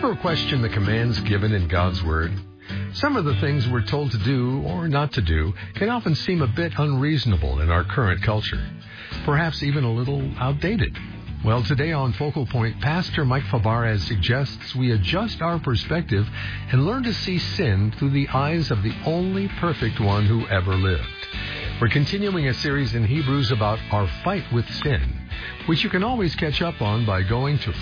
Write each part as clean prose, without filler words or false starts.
Ever question the commands given in God's Word? Some of the things we're told to do or not to do can often seem a bit unreasonable in our current culture, perhaps even a little outdated. Well, today on Focal Point, Pastor Mike Fabarez suggests we adjust our perspective and learn to see sin through the eyes of the only perfect one who ever lived. We're continuing a series in Hebrews about our fight with sin, which you can always catch up on by going to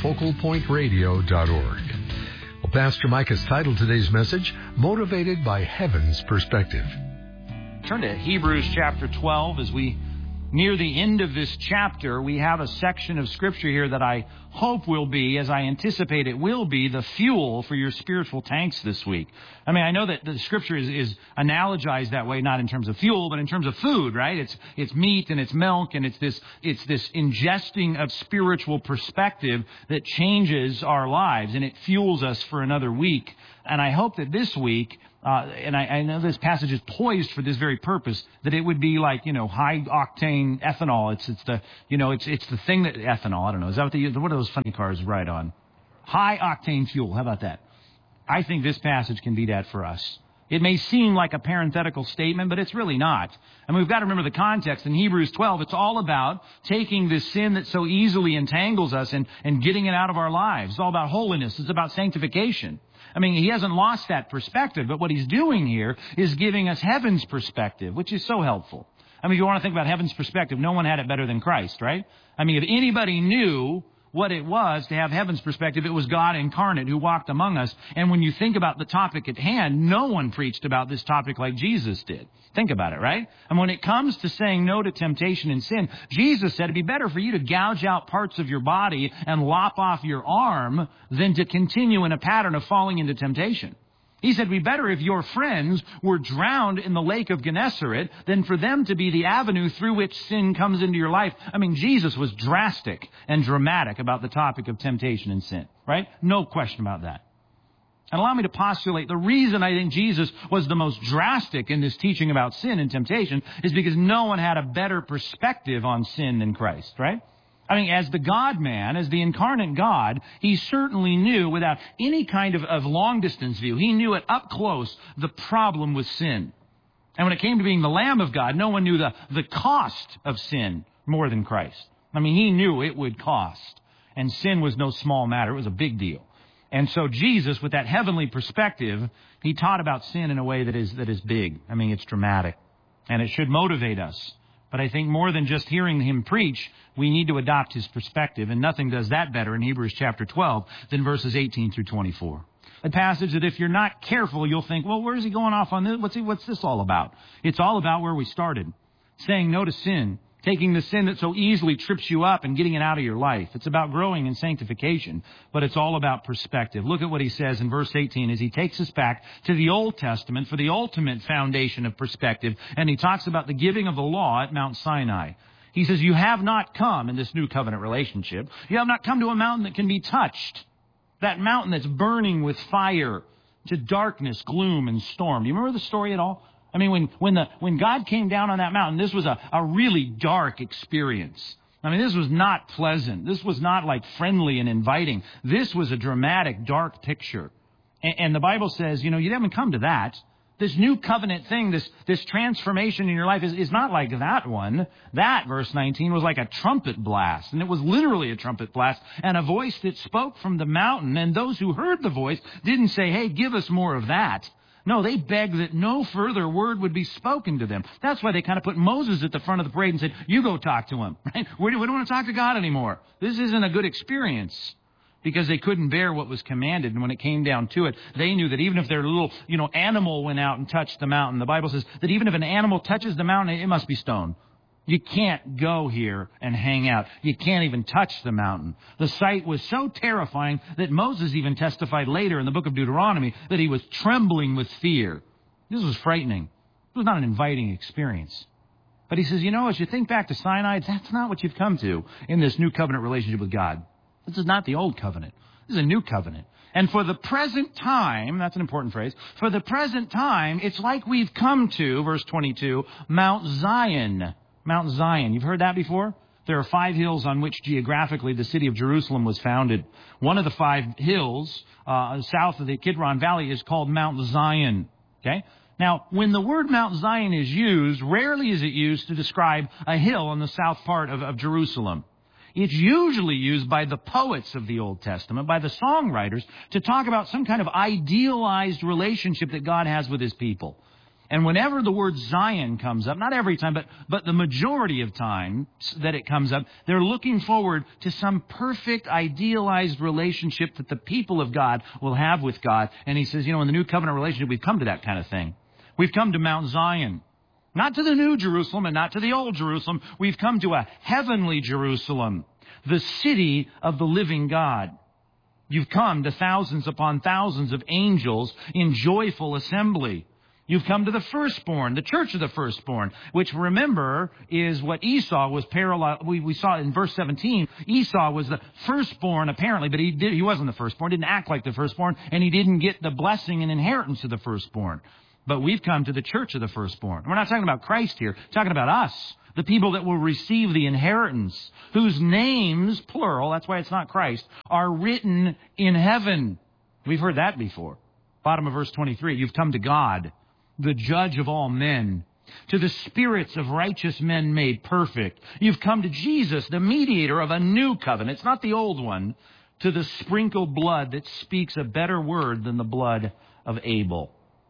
focalpointradio.org. Well, Pastor Mike has titled today's message, Motivated by Heaven's Perspective. Turn to Hebrews chapter 12. As we near the end of this chapter, we have a section of Scripture here that I hope will be, as I anticipate it will be, the fuel for your spiritual tanks this week. I mean, I know that the Scripture is analogized that way, not in terms of fuel, but in terms of food, right? It's meat and it's milk, and it's this ingesting of spiritual perspective that changes our lives, and it fuels us for another week. And I hope that this week, and I know this passage is poised for this very purpose, that it would be like, high octane ethanol. It's the thing that ethanol, I don't know, is that what are those funny cars ride on? High octane fuel. How about that? I think this passage can be that for us. It may seem like a parenthetical statement, but it's really not. And we've got to remember the context. In Hebrews 12, it's all about taking this sin that so easily entangles us and getting it out of our lives. It's all about holiness. It's about sanctification. I mean, he hasn't lost that perspective, but what he's doing here is giving us heaven's perspective, which is so helpful. I mean, if you want to think about heaven's perspective, no one had it better than Christ, right? I mean, if anybody knew what it was to have heaven's perspective, it was God incarnate who walked among us. And when you think about the topic at hand, no one preached about this topic like Jesus did. Think about it, right? And when it comes to saying no to temptation and sin, Jesus said it'd be better for you to gouge out parts of your body and lop off your arm than to continue in a pattern of falling into temptation. He said, it'd be better if your friends were drowned in the lake of Gennesaret than for them to be the avenue through which sin comes into your life. I mean, Jesus was drastic and dramatic about the topic of temptation and sin, right? No question about that. And allow me to postulate the reason I think Jesus was the most drastic in this teaching about sin and temptation is because no one had a better perspective on sin than Christ, right? I mean, as the God-man, as the incarnate God, he certainly knew without any kind of long-distance view, he knew it up close, the problem with sin. And when it came to being the Lamb of God, no one knew the cost of sin more than Christ. I mean, he knew it would cost. And sin was no small matter. It was a big deal. And so Jesus, with that heavenly perspective, he taught about sin in a way that is big. I mean, it's dramatic. And it should motivate us. But I think more than just hearing him preach, we need to adopt his perspective. And nothing does that better in Hebrews chapter 12 than verses 18 through 24. A passage that if you're not careful, you'll think, well, where's he going off on this? What's this all about? It's all about where we started. Saying no to sin. Taking the sin that so easily trips you up and getting it out of your life. It's about growing in sanctification, but it's all about perspective. Look at what he says in verse 18 as he takes us back to the Old Testament for the ultimate foundation of perspective, and he talks about the giving of the law at Mount Sinai. He says, you have not come in this new covenant relationship. You have not come to a mountain that can be touched. That mountain that's burning with fire, to darkness, gloom, and storm. Do you remember the story at all? I mean, when God came down on that mountain, this was a really dark experience. I mean, this was not pleasant. This was not like friendly and inviting. This was a dramatic, dark picture. And the Bible says, you haven't come to that. This new covenant thing, this transformation in your life is not like that one. That, verse 19, was like a trumpet blast. And it was literally a trumpet blast. And a voice that spoke from the mountain. And those who heard the voice didn't say, hey, give us more of that. No, they begged that no further word would be spoken to them. That's why they kind of put Moses at the front of the parade and said, you go talk to him. Right? We don't want to talk to God anymore. This isn't a good experience. Because they couldn't bear what was commanded. And when it came down to it, they knew that even if their little, animal went out and touched the mountain, the Bible says that even if an animal touches the mountain, it must be stoned. You can't go here and hang out. You can't even touch the mountain. The sight was so terrifying that Moses even testified later in the book of Deuteronomy that he was trembling with fear. This was frightening. It was not an inviting experience. But he says, as you think back to Sinai, that's not what you've come to in this new covenant relationship with God. This is not the old covenant. This is a new covenant. And for the present time, that's an important phrase, for the present time, it's like we've come to, verse 22, Mount Zion. Mount Zion. You've heard that before? There are 5 hills on which geographically the city of Jerusalem was founded. One of the 5 hills south of the Kidron Valley is called Mount Zion. Okay? Now, when the word Mount Zion is used, rarely is it used to describe a hill on the south part of Jerusalem. It's usually used by the poets of the Old Testament, by the songwriters, to talk about some kind of idealized relationship that God has with His people. And whenever the word Zion comes up, not every time, but the majority of times that it comes up, they're looking forward to some perfect, idealized relationship that the people of God will have with God. And he says, in the new covenant relationship, we've come to that kind of thing. We've come to Mount Zion. Not to the New Jerusalem and not to the Old Jerusalem. We've come to a heavenly Jerusalem, the city of the living God. You've come to thousands upon thousands of angels in joyful assembly. You've come to the firstborn, the church of the firstborn, which, remember, is what Esau was parallel. We saw in verse 17, Esau was the firstborn apparently, but he wasn't the firstborn, didn't act like the firstborn, and he didn't get the blessing and inheritance of the firstborn. But we've come to the church of the firstborn. We're not talking about Christ here. We're talking about us, the people that will receive the inheritance, whose names, plural, that's why it's not Christ, are written in heaven. We've heard that before. Bottom of verse 23, you've come to God, the judge of all men, to the spirits of righteous men made perfect. You've come to Jesus, the mediator of a new covenant. It's not the old one. To the sprinkled blood that speaks a better word than the blood of Abel.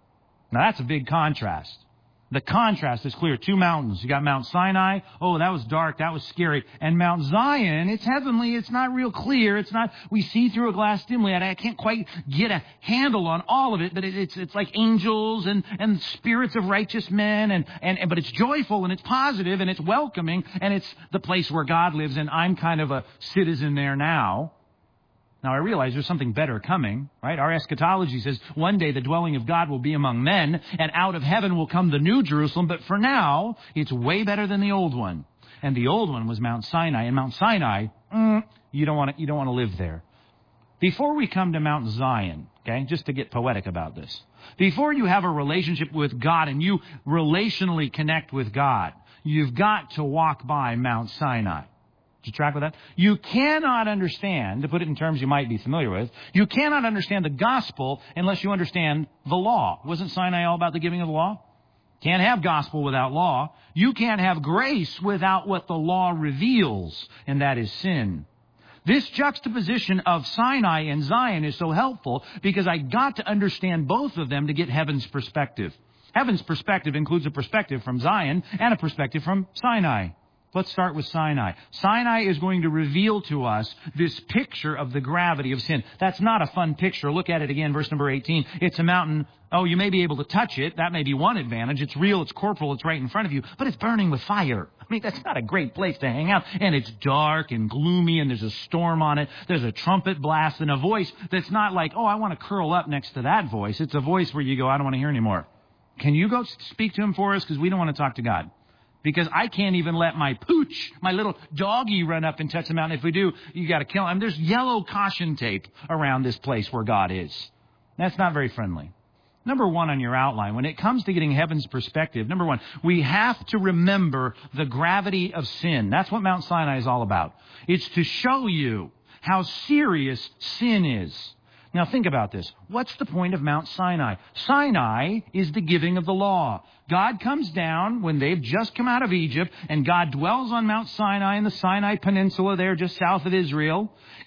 Now that's a big contrast. The contrast is clear. 2 mountains. You got Mount Sinai. Oh, that was dark. That was scary. And Mount Zion, it's heavenly. It's not real clear. It's not, we see through a glass dimly. I can't quite get a handle on all of it, but it's like angels and spirits of righteous men. But it's joyful and it's positive and it's welcoming and it's the place where God lives. And I'm kind of a citizen there now. Now, I realize there's something better coming, right? Our eschatology says one day the dwelling of God will be among men, and out of heaven will come the new Jerusalem. But for now, it's way better than the old one. And the old one was Mount Sinai. And Mount Sinai, you don't want to live there. Before we come to Mount Zion, okay, just to get poetic about this, before you have a relationship with God and you relationally connect with God, you've got to walk by Mount Sinai. Did you track with that? You cannot understand, to put it in terms you might be familiar with, you cannot understand the gospel unless you understand the law. Wasn't Sinai all about the giving of the law? Can't have gospel without law. You can't have grace without what the law reveals, and that is sin. This juxtaposition of Sinai and Zion is so helpful because I got to understand both of them to get heaven's perspective. Heaven's perspective includes a perspective from Zion and a perspective from Sinai. Let's start with Sinai. Sinai is going to reveal to us this picture of the gravity of sin. That's not a fun picture. Look at it again, verse number 18. It's a mountain. Oh, you may be able to touch it. That may be one advantage. It's real, it's corporal, it's right in front of you. But it's burning with fire. I mean, that's not a great place to hang out. And it's dark and gloomy and there's a storm on it. There's a trumpet blast and a voice that's not like, oh, I want to curl up next to that voice. It's a voice where you go, I don't want to hear anymore. Can you go speak to him for us? Because we don't want to talk to God. Because I can't even let my pooch, my little doggy, run up and touch the mountain. If we do, you got to kill him. There's yellow caution tape around this place where God is. That's not very friendly. Number 1 on your outline, when it comes to getting heaven's perspective, number 1, we have to remember the gravity of sin. That's what Mount Sinai is all about. It's to show you how serious sin is. Now think about this. What's the point of Mount Sinai? Sinai is the giving of the law. God comes down when they've just come out of Egypt, and God dwells on Mount Sinai in the Sinai Peninsula there just south of Israel,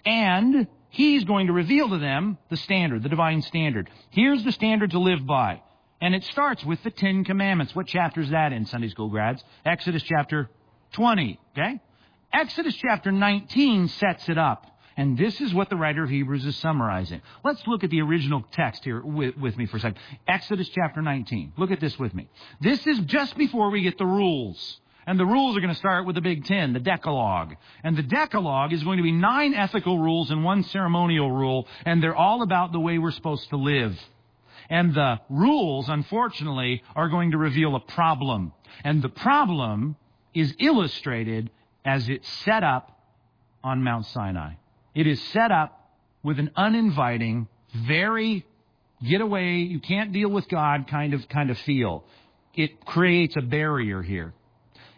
and He's going to reveal to them the standard, the divine standard. Here's the standard to live by. And it starts with the 10 Commandments. What chapter is that in, Sunday school grads? Exodus chapter 20, okay? Exodus chapter 19 sets it up. And this is what the writer of Hebrews is summarizing. Let's look at the original text here with me for a second. Exodus chapter 19. Look at this with me. This is just before we get the rules. And the rules are going to start with the Big Ten, the Decalogue. And the Decalogue is going to be 9 ethical rules and 1 ceremonial rule. And they're all about the way we're supposed to live. And the rules, unfortunately, are going to reveal a problem. And the problem is illustrated as it's set up on Mount Sinai. It is set up with an uninviting, very get away, you can't deal with God kind of feel. It creates a barrier here.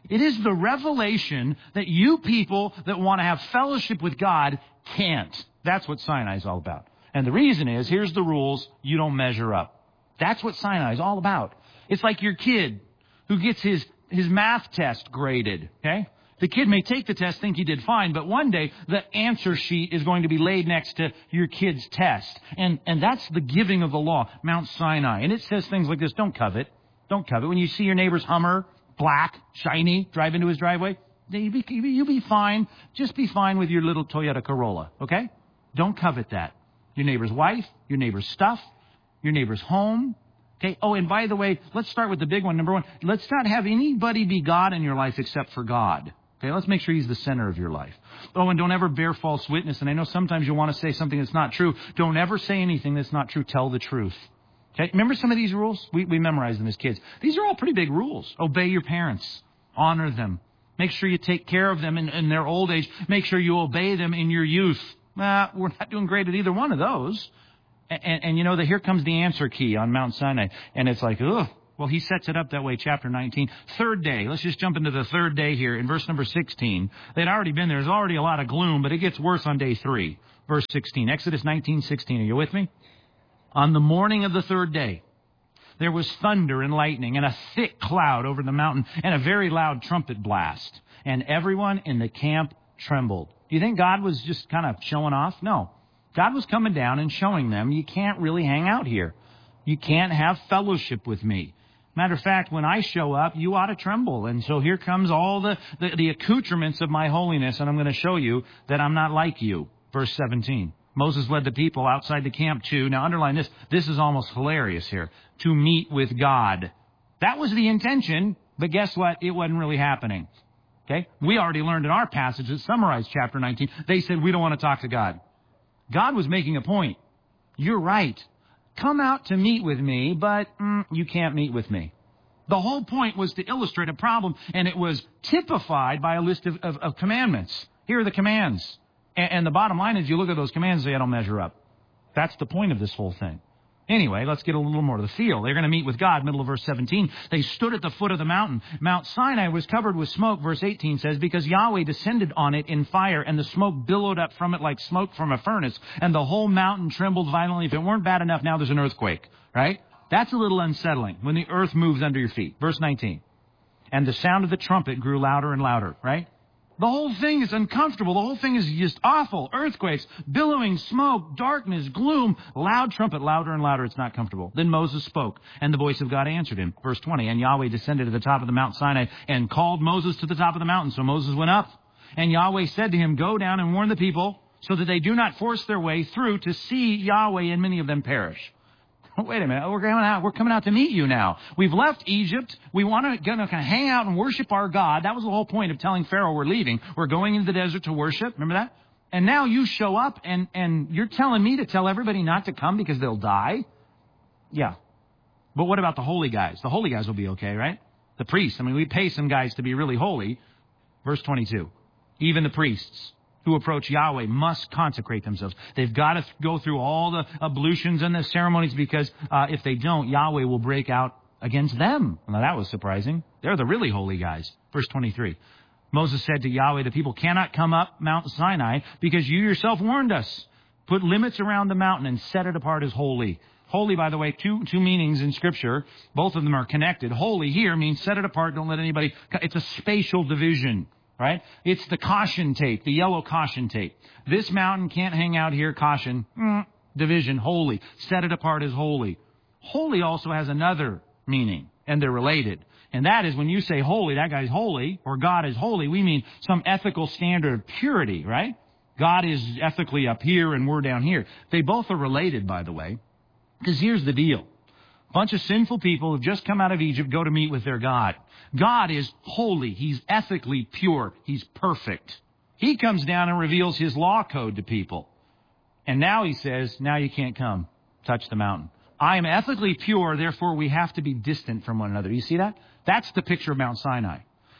It is the revelation that you people that want to have fellowship with God can't. That's what Sinai is all about. And the reason is, here's the rules, you don't measure up. That's what Sinai is all about. It's like your kid who gets his math test graded, okay? The kid may take the test, think he did fine, but one day the answer sheet is going to be laid next to your kid's test. And that's the giving of the law, Mount Sinai. And it says things like this, don't covet. Don't covet. When you see your neighbor's Hummer, black, shiny, drive into his driveway, you'll be fine. Just be fine with your little Toyota Corolla, okay? Don't covet that. Your neighbor's wife, your neighbor's stuff, your neighbor's home. Okay. Oh, and by the way, let's start with the big one. Number one, let's not have anybody be God in your life except for God. Okay, let's make sure He's the center of your life. Oh, and don't ever bear false witness. And I know sometimes you'll want to say something that's not true. Don't ever say anything that's not true. Tell the truth. Okay, remember some of these rules? We memorized them as kids. These are all pretty big rules. Obey your parents. Honor them. Make sure you take care of them in their old age. Make sure you obey them in your youth. We're not doing great at either one of those. And you know that here comes the answer key on Mount Sinai. And it's like, ugh. Well, he sets it up that way, chapter 19. Third day. Let's just jump into the third day here in verse number 16. They'd already been there. There's already a lot of gloom, but it gets worse on day 3. Verse 16. Exodus 19:16. Are you with me? On the morning of the third day, there was thunder and lightning and a thick cloud over the mountain and a very loud trumpet blast. And everyone in the camp trembled. Do you think God was just kind of showing off? No. God was coming down and showing them, you can't really hang out here. You can't have fellowship with me. Matter of fact, when I show up, you ought to tremble. And so here comes all the accoutrements of my holiness, and I'm going to show you that I'm not like you. Verse 17. Moses led the people outside the camp to, now underline this, this is almost hilarious here, to meet with God. That was the intention, but guess what? It wasn't really happening. Okay? We already learned in our passage that summarized chapter 19, they said, we don't want to talk to God. God was making a point. You're right. Come out to meet with me, but you can't meet with me. The whole point was to illustrate a problem, and it was typified by a list of commandments. Here are the commands. And the bottom line is you look at those commands and say, I don't measure up. That's the point of this whole thing. Anyway, let's get a little more to the feel. They're going to meet with God, middle of verse 17. They stood at the foot of the mountain. Mount Sinai was covered with smoke, verse 18 says, because Yahweh descended on it in fire, and the smoke billowed up from it like smoke from a furnace, and the whole mountain trembled violently. If it weren't bad enough, now there's an earthquake, right? That's a little unsettling when the earth moves under your feet. Verse 19. And the sound of the trumpet grew louder and louder, right? The whole thing is uncomfortable. The whole thing is just awful. Earthquakes, billowing, smoke, darkness, gloom, loud trumpet, louder and louder. It's not comfortable. Then Moses spoke, and the voice of God answered him. Verse 20, and Yahweh descended to the top of the Mount Sinai and called Moses to the top of the mountain. So Moses went up, and Yahweh said to him, go down and warn the people so that they do not force their way through to see Yahweh, and many of them perish. Wait a minute, we're coming out to meet you now. We've left Egypt. We want to hang out and worship our God. That was the whole point of telling Pharaoh we're leaving. We're going into the desert to worship. Remember that? And now you show up and you're telling me to tell everybody not to come because they'll die? Yeah. But what about the holy guys? The holy guys will be okay, right? The priests. I mean, we pay some guys to be really holy. Verse 22. Even the priests who approach Yahweh must consecrate themselves. They've got to go through all the ablutions and the ceremonies because if they don't, Yahweh will break out against them. Now that was surprising. They're the really holy guys. Verse 23. Moses said to Yahweh, the people cannot come up Mount Sinai because you yourself warned us. Put limits around the mountain and set it apart as holy. Holy, by the way, two meanings in Scripture. Both of them are connected. Holy here means set it apart. Don't let anybody. It's a spatial division. Right? It's the caution tape, the yellow caution tape. This mountain can't hang out here, caution, division, holy. Set it apart as holy. Holy also has another meaning, and they're related. And that is when you say holy, that guy's holy, or God is holy, we mean some ethical standard of purity, right? God is ethically up here and we're down here. They both are related, by the way, because here's the deal. A bunch of sinful people who've just come out of Egypt go to meet with their God. God is holy. He's ethically pure. He's perfect. He comes down and reveals his law code to people. And now he says, now you can't come touch the mountain. I am ethically pure, therefore we have to be distant from one another. You see that? That's the picture of Mount Sinai.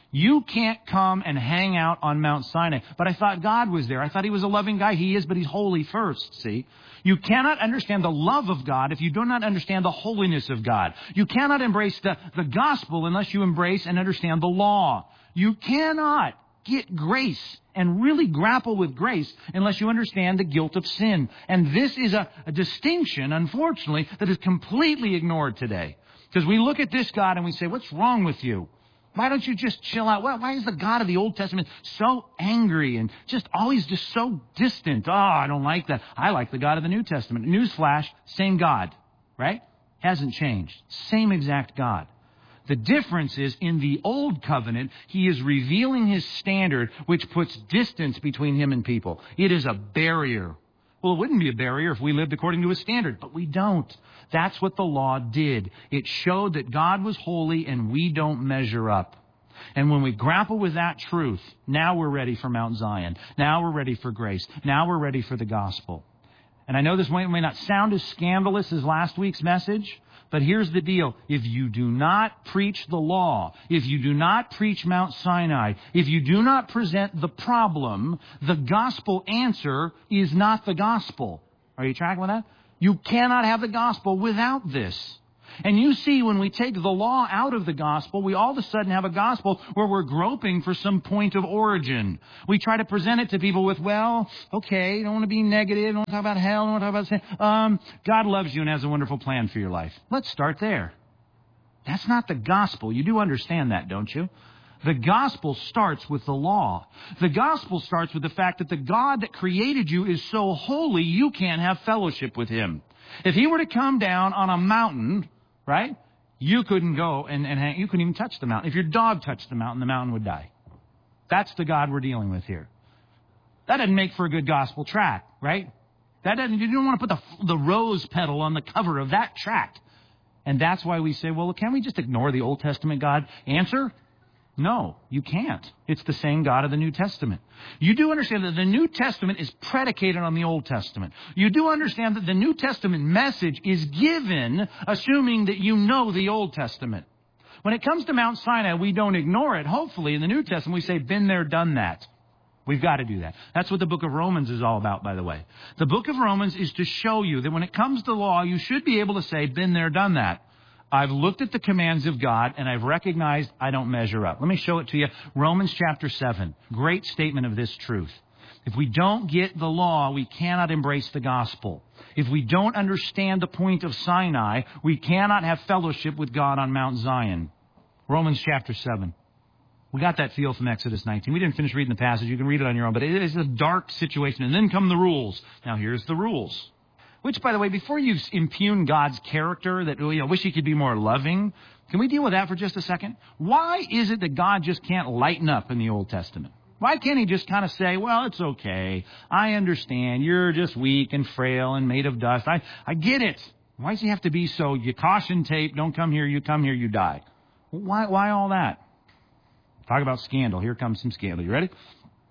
You can't come and hang out on Mount Sinai. But I thought God was there. I thought He was a loving guy. He is, but He's holy first, see? You cannot understand the love of God if you do not understand the holiness of God. You cannot embrace the gospel unless you embrace and understand the law. You cannot get grace and really grapple with grace unless you understand the guilt of sin. And this is a distinction, unfortunately, that is completely ignored today. Because we look at this God and we say, what's wrong with you? Why don't you just chill out? Why is the God of the Old Testament so angry and just always just so distant? Oh, I don't like that. I like the God of the New Testament. Newsflash, same God, right? Hasn't changed. Same exact God. The difference is in the Old Covenant, He is revealing His standard, which puts distance between Him and people. It is a barrier. Well, it wouldn't be a barrier if we lived according to His standard, but we don't. That's what the law did. It showed that God was holy and we don't measure up. And when we grapple with that truth, now we're ready for Mount Zion. Now we're ready for grace. Now we're ready for the gospel. And I know this may not sound as scandalous as last week's message, but here's the deal. If you do not preach the law, if you do not preach Mount Sinai, if you do not present the problem, the gospel answer is not the gospel. Are you tracking with that? You cannot have the gospel without this. And you see, when we take the law out of the gospel, we all of a sudden have a gospel where we're groping for some point of origin. We try to present it to people with, well, okay, don't want to be negative, don't want to talk about hell, don't want to talk about sin. God loves you and has a wonderful plan for your life. Let's start there. That's not the gospel. You do understand that, don't you? The gospel starts with the law. The gospel starts with the fact that the God that created you is so holy, you can't have fellowship with Him. If He were to come down on a mountain, right? You couldn't go and you couldn't even touch the mountain. If your dog touched the mountain would die. That's the God we're dealing with here. That doesn't make for a good gospel tract, right? You don't want to put the rose petal on the cover of that tract. And that's why we say, well, can we just ignore the Old Testament God? Answer? No, you can't. It's the same God of the New Testament. You do understand that the New Testament is predicated on the Old Testament. You do understand that the New Testament message is given assuming that you know the Old Testament. When it comes to Mount Sinai, we don't ignore it. Hopefully, in the New Testament, we say, been there, done that. We've got to do that. That's what the book of Romans is all about, by the way. The book of Romans is to show you that when it comes to law, you should be able to say, been there, done that. I've looked at the commands of God, and I've recognized I don't measure up. Let me show it to you. Romans chapter 7. Great statement of this truth. If we don't get the law, we cannot embrace the gospel. If we don't understand the point of Sinai, we cannot have fellowship with God on Mount Zion. Romans chapter 7. We got that feel from Exodus 19. We didn't finish reading the passage. You can read it on your own, but it is a dark situation. And then come the rules. Now, here's the rules. Which, by the way, before you impugn God's character, that wish He could be more loving, can we deal with that for just a second? Why is it that God just can't lighten up in the Old Testament? Why can't He just kind of say, well, it's okay. I understand. You're just weak and frail and made of dust. I get it. Why does He have to be so, you caution tape, don't come here, you come here, you die? Why all that? Talk about scandal. Here comes some scandal. You ready?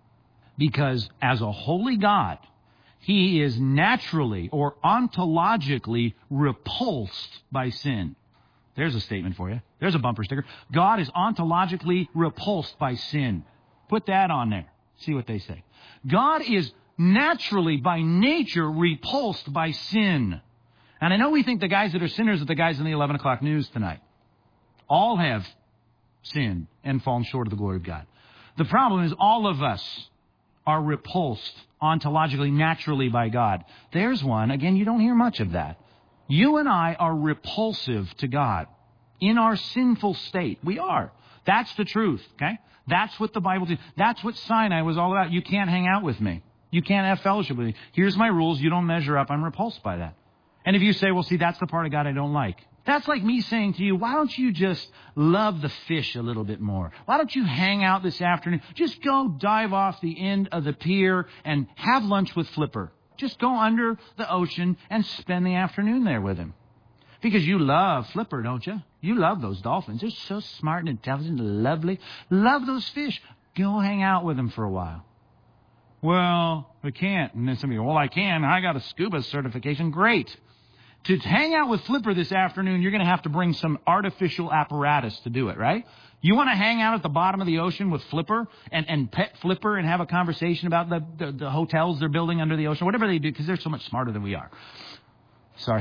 Because as a holy God, He is naturally or ontologically repulsed by sin. There's a statement for you. There's a bumper sticker. God is ontologically repulsed by sin. Put that on there. See what they say. God is naturally, by nature, repulsed by sin. And I know we think the guys that are sinners are the guys in the 11 o'clock news tonight. All have sinned and fallen short of the glory of God. The problem is all of us are repulsed ontologically, naturally by God. There's one. Again, you don't hear much of that. You and I are repulsive to God. In our sinful state, we are. That's the truth, okay? That's what the Bible did. That's what Sinai was all about. You can't hang out with me. You can't have fellowship with me. Here's my rules. You don't measure up. I'm repulsed by that. And if you say, well, see, that's the part of God I don't like. That's like me saying to you, why don't you just love the fish a little bit more? Why don't you hang out this afternoon? Just go dive off the end of the pier and have lunch with Flipper. Just go under the ocean and spend the afternoon there with him. Because you love Flipper, don't you? You love those dolphins. They're so smart and intelligent and lovely. Love those fish. Go hang out with them for a while. Well, I can't. And then somebody, well, I can. I got a scuba certification. Great. To hang out with Flipper this afternoon, you're going to have to bring some artificial apparatus to do it, right? You want to hang out at the bottom of the ocean with Flipper and pet Flipper and have a conversation about the hotels they're building under the ocean, whatever they do, because they're so much smarter than we are. Sorry.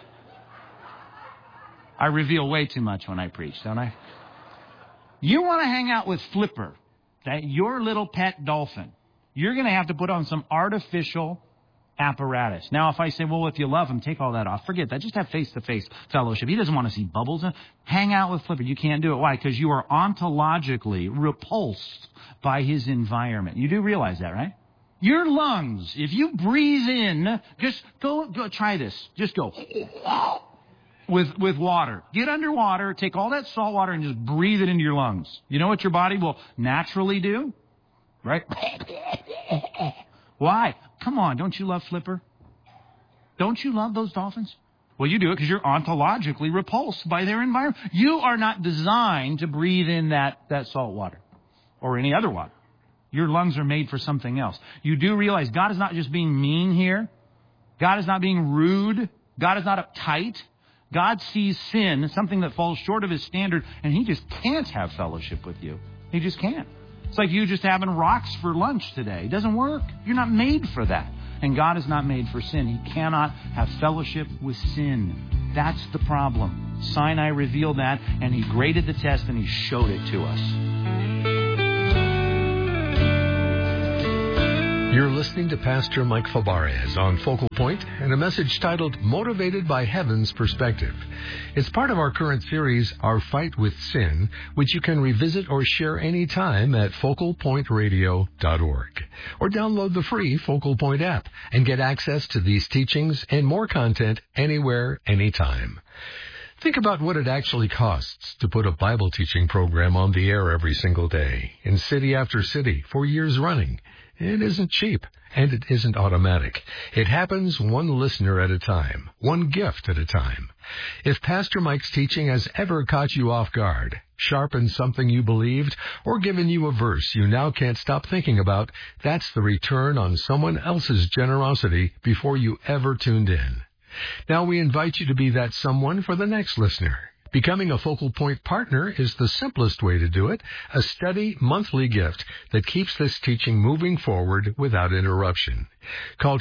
I reveal way too much when I preach, don't I? You want to hang out with Flipper, okay? Your little pet dolphin. You're going to have to put on some artificial apparatus. Now, if I say, well, if you love him, take all that off. Forget that. Just have face-to-face fellowship. He doesn't want to see bubbles. Hang out with Flipper. You can't do it. Why? Because you are ontologically repulsed by his environment. You do realize that, right? Your lungs, if you breathe in, just go try this. Just go with water. Get underwater, take all that salt water and just breathe it into your lungs. You know what your body will naturally do? Right? Why? Come on, don't you love Flipper? Don't you love those dolphins? Well, you do it because you're ontologically repulsed by their environment. You are not designed to breathe in that salt water or any other water. Your lungs are made for something else. You do realize God is not just being mean here. God is not being rude. God is not uptight. God sees sin, something that falls short of his standard, and he just can't have fellowship with you. He just can't. It's like you just having rocks for lunch today. It doesn't work. You're not made for that. And God is not made for sin. He cannot have fellowship with sin. That's the problem. Sinai revealed that, and he graded the test, and he showed it to us. You're listening to Pastor Mike Fabarez on Focal Point and a message titled Motivated by Heaven's Perspective. It's part of our current series, Our Fight with Sin, which you can revisit or share anytime at focalpointradio.org. Or download the free Focal Point app and get access to these teachings and more content anywhere, anytime. Think about what it actually costs to put a Bible teaching program on the air every single day, in city after city, for years running. It isn't cheap, and it isn't automatic. It happens one listener at a time, one gift at a time. If Pastor Mike's teaching has ever caught you off guard, sharpened something you believed, or given you a verse you now can't stop thinking about, that's the return on someone else's generosity before you ever tuned in. Now we invite you to be that someone for the next listener. Becoming a Focal Point partner is the simplest way to do it, a steady monthly gift that keeps this teaching moving forward without interruption. Call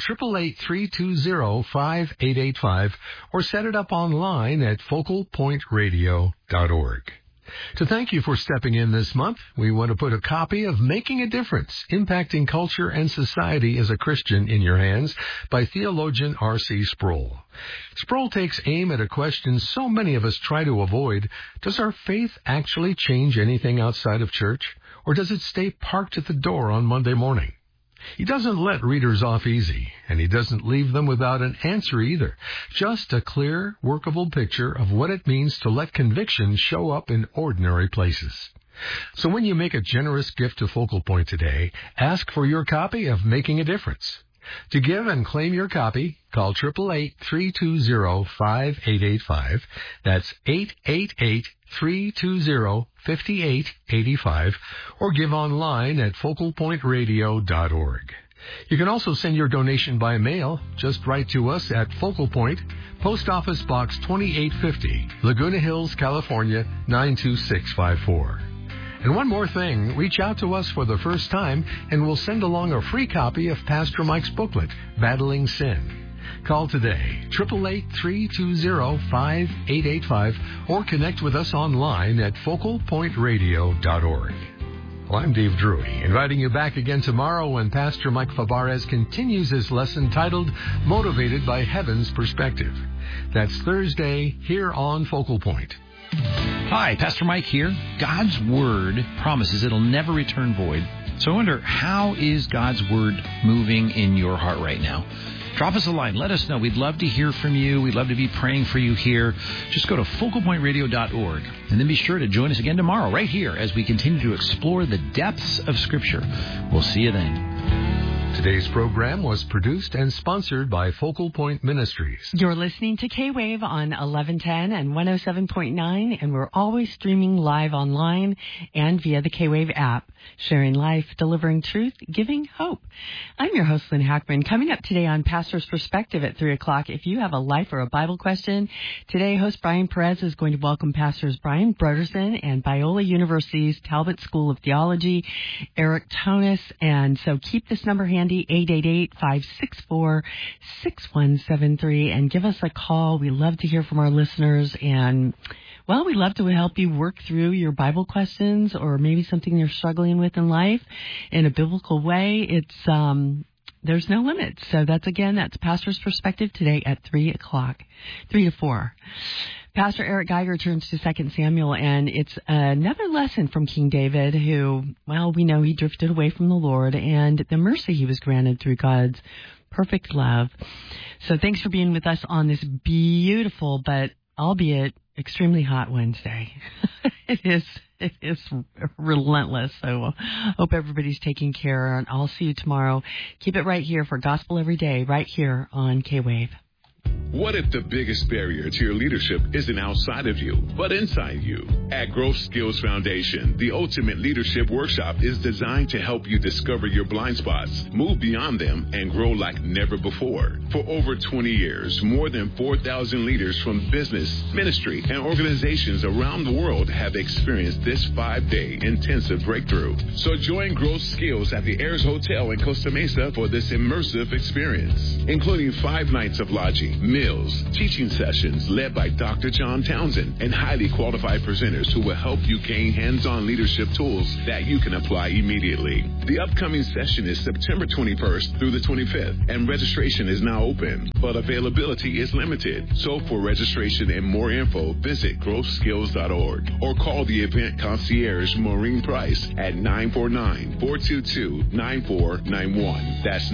888-320-5885 or set it up online at focalpointradio.org. To thank you for stepping in this month, we want to put a copy of Making a Difference, Impacting Culture and Society as a Christian in your hands by theologian R.C. Sproul. Sproul takes aim at a question so many of us try to avoid. Does our faith actually change anything outside of church, or does it stay parked at the door on Monday morning? He doesn't let readers off easy, and he doesn't leave them without an answer either. Just a clear, workable picture of what it means to let conviction show up in ordinary places. So when you make a generous gift to Focal Point today, ask for your copy of Making a Difference. To give and claim your copy, call 888-320-5885. That's 888-320-5885, or give online at focalpointradio.org. You can also send your donation by mail. Just write to us at Focal Point, Post Office Box 2850, Laguna Hills, California, 92654. And one more thing, reach out to us for the first time, and we'll send along a free copy of Pastor Mike's booklet, Battling Sin. Call today, 888-320-5885, or connect with us online at focalpointradio.org. Well, I'm Dave Drury, inviting you back again tomorrow when Pastor Mike Fabarez continues his lesson titled Motivated by Heaven's Perspective. That's Thursday here on Focal Point. Hi, Pastor Mike here. God's Word promises it'll never return void. So I wonder, how is God's Word moving in your heart right now? Drop us a line. Let us know. We'd love to hear from you. We'd love to be praying for you here. Just go to focalpointradio.org, and then be sure to join us again tomorrow right here as we continue to explore the depths of Scripture. We'll see you then. Today's program was produced and sponsored by Focal Point Ministries. You're listening to K-Wave on 1110 and 107.9, and we're always streaming live online and via the K-Wave app, sharing life, delivering truth, giving hope. I'm your host, Lynn Hackman. Coming up today on Pastor's Perspective at 3 o'clock, if you have a life or a Bible question, today host Brian Perez is going to welcome Pastors Brian Brodersen and Biola University's Talbot School of Theology, Eric Tonis, and so keep this number handy, 888-564-6173, and give us a call. We love to hear from our listeners, and well, we'd love to help you work through your Bible questions or maybe something you're struggling with in life in a biblical way. It's there's no limit. So that's Pastor's Perspective today at 3 o'clock, 3 to 4. Pastor Eric Geiger turns to 2 Samuel, and it's another lesson from King David, who, well, we know he drifted away from the Lord and the mercy he was granted through God's perfect love. So thanks for being with us on this beautiful, but albeit extremely hot Wednesday. It is relentless. So hope everybody's taking care, and I'll see you tomorrow. Keep it right here for Gospel Every Day, right here on K-Wave. What if the biggest barrier to your leadership isn't outside of you, but inside you? At Growth Skills Foundation, the Ultimate Leadership Workshop is designed to help you discover your blind spots, move beyond them, and grow like never before. For over 20 years, more than 4,000 leaders from business, ministry, and organizations around the world have experienced this 5-day intensive breakthrough. So join Growth Skills at the Ayers Hotel in Costa Mesa for this immersive experience, including 5 nights of lodging, meals, teaching sessions led by Dr. John Townsend, and highly qualified presenters who will help you gain hands-on leadership tools that you can apply immediately. The upcoming session is September 21st through the 25th, and registration is now open, but availability is limited. So for registration and more info, visit growthskills.org or call the event concierge Maureen Price at 949-422-9491. That's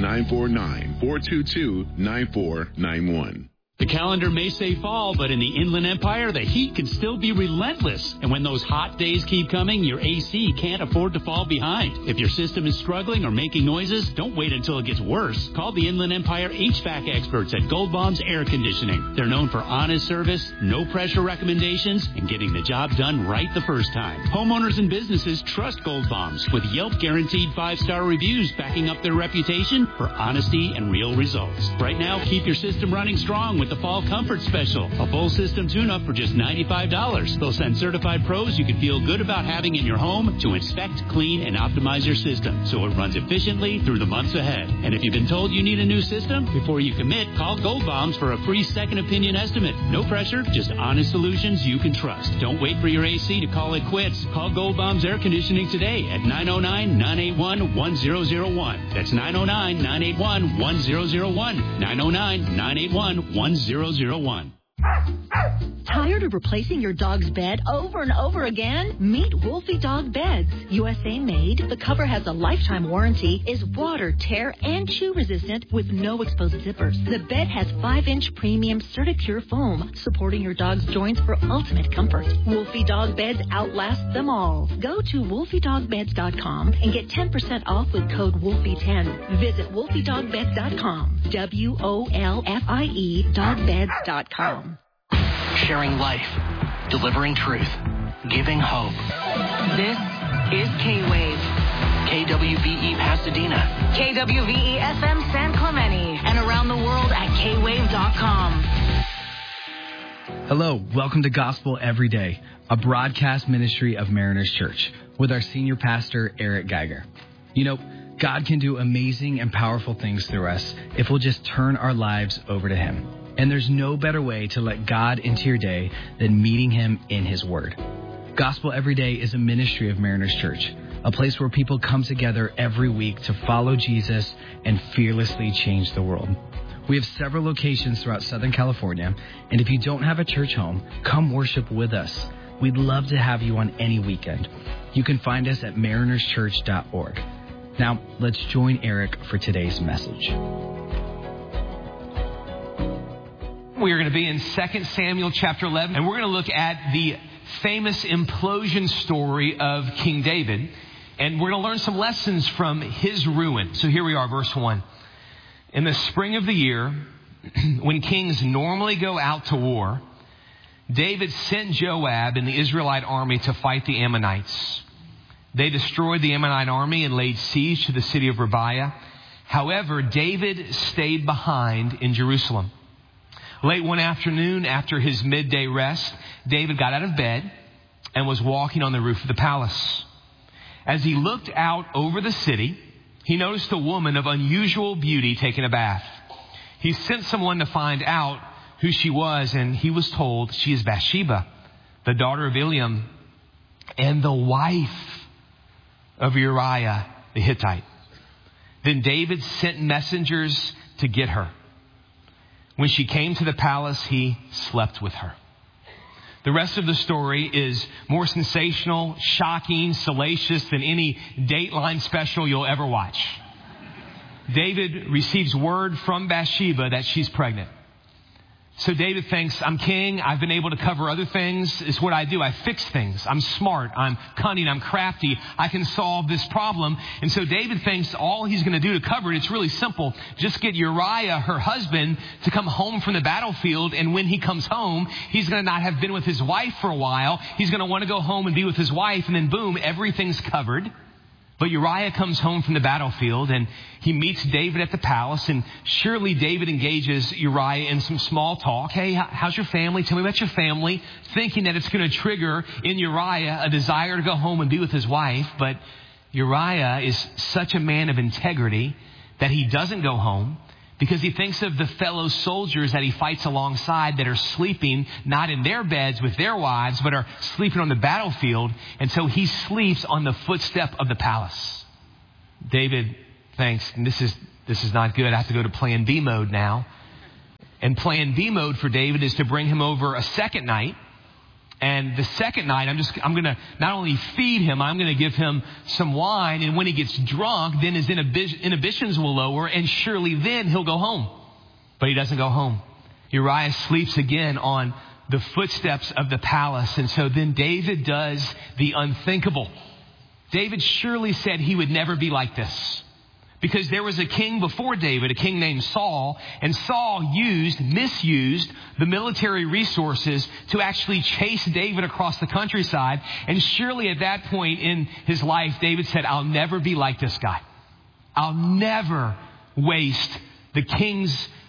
949-422-9491. The calendar may say fall, but in the Inland Empire, the heat can still be relentless. And when those hot days keep coming, your AC can't afford to fall behind. If your system is struggling or making noises, don't wait until it gets worse. Call the Inland Empire HVAC experts at Gold Bombs Air Conditioning. They're known for honest service, no pressure recommendations, and getting the job done right the first time. Homeowners and businesses trust Gold Bombs, with Yelp guaranteed 5-star reviews backing up their reputation for honesty and real results. Right now, keep your system running strong with the Fall Comfort Special, a full system tune-up for just $95. They'll send certified pros you can feel good about having in your home to inspect, clean, and optimize your system so it runs efficiently through the months ahead. And if you've been told you need a new system, before you commit, call Gold Bombs for a free second opinion estimate. No pressure, just honest solutions you can trust. Don't wait for your AC to call it quits. Call Gold Bombs Air Conditioning today at 909-981-1001. That's 909-981-1001. 909-981-1001. Tired of replacing your dog's bed over and over again? Meet Wolfie Dog Beds. USA made, the cover has a lifetime warranty, is water, tear, and chew resistant with no exposed zippers. The bed has 5-inch premium Certicure foam, supporting your dog's joints for ultimate comfort. Wolfie Dog Beds outlast them all. Go to wolfiedogbeds.com and get 10% off with code Wolfie10. Visit wolfiedogbeds.com. WOLFIE dogbeds.com. Sharing life, delivering truth, giving hope. This is K-Wave. KWVE Pasadena. KWVE FM San Clemente. And around the world at kwave.com. Hello, welcome to Gospel Every Day, a broadcast ministry of Mariners Church with our senior pastor, Eric Geiger. You know, God can do amazing and powerful things through us if we'll just turn our lives over to Him. And there's no better way to let God into your day than meeting Him in His Word. Gospel Every Day is a ministry of Mariners Church, a place where people come together every week to follow Jesus and fearlessly change the world. We have several locations throughout Southern California, and if you don't have a church home, come worship with us. We'd love to have you on any weekend. You can find us at marinerschurch.org. Now, let's join Eric for today's message. We are going to be in 2 Samuel chapter 11, and we're going to look at the famous implosion story of King David. And we're going to learn some lessons from his ruin. So here we are, verse 1. In the spring of the year, when kings normally go out to war, David sent Joab and the Israelite army to fight the Ammonites. They destroyed the Ammonite army and laid siege to the city of Rabiah. However, David stayed behind in Jerusalem. Late one afternoon, after his midday rest, David got out of bed and was walking on the roof of the palace. As he looked out over the city, he noticed a woman of unusual beauty taking a bath. He sent someone to find out who she was, and he was told she is Bathsheba, the daughter of Eliam, and the wife of Uriah the Hittite. Then David sent messengers to get her. When she came to the palace, he slept with her. The rest of the story is more sensational, shocking, salacious than any Dateline special you'll ever watch. David receives word from Bathsheba that she's pregnant. So David thinks, I'm king. I've been able to cover other things. It's what I do. I fix things. I'm smart. I'm cunning. I'm crafty. I can solve this problem. And so David thinks all he's going to do to cover it, it's really simple. Just get Uriah, her husband, to come home from the battlefield. And when he comes home, he's going to not have been with his wife for a while. He's going to want to go home and be with his wife. And then boom, everything's covered. But Uriah comes home from the battlefield and he meets David at the palace, and surely David engages Uriah in some small talk. Hey, how's your family? Tell me about your family. Thinking that it's going to trigger in Uriah a desire to go home and be with his wife. But Uriah is such a man of integrity that he doesn't go home, because he thinks of the fellow soldiers that he fights alongside that are sleeping not in their beds with their wives, but are sleeping on the battlefield. And so he sleeps on the footstep of the palace. David thinks, and this is not good. I have to go to plan B mode now. And plan B mode for David is to bring him over a second night. And the second night, I'm going to not only feed him, I'm going to give him some wine. And when he gets drunk, then his inhibitions will lower, and surely then he'll go home. But he doesn't go home. Uriah sleeps again on the footsteps of the palace. And so then David does the unthinkable. David surely said he would never be like this, because there was a king before David, a king named Saul, and Saul misused the military resources to actually chase David across the countryside. And surely at that point in his life, David said, I'll never be like this guy. I'll never waste the king's